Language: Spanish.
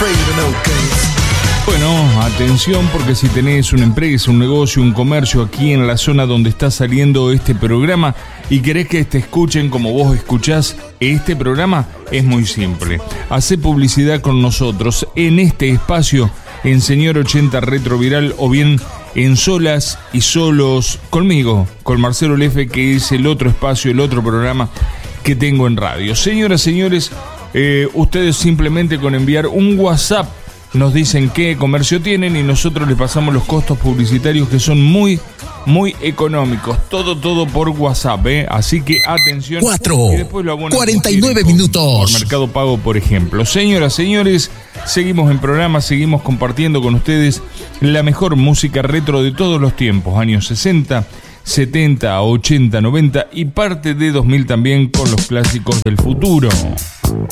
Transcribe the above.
Bueno, atención, porque si tenés una empresa, un negocio, un comercio aquí en la zona donde está saliendo este programa y querés que te escuchen como vos escuchás este programa, es muy simple. Hacé publicidad con nosotros en este espacio, en Señor 80 Retroviral, o bien en Solas y Solos conmigo, con Marcelo Lefe, que es el otro espacio, el otro programa que tengo en radio. Señoras, señores, ustedes simplemente con enviar un WhatsApp nos dicen qué comercio tienen y nosotros les pasamos los costos publicitarios, que son muy económicos. Todo por WhatsApp, ¿eh? Así que atención. 49 minutos. Por Mercado Pago, por ejemplo. Señoras, señores, seguimos en programa, seguimos compartiendo con ustedes la mejor música retro de todos los tiempos. Años 60, 70, 80, 90 y parte de 2000 también, con los clásicos del futuro.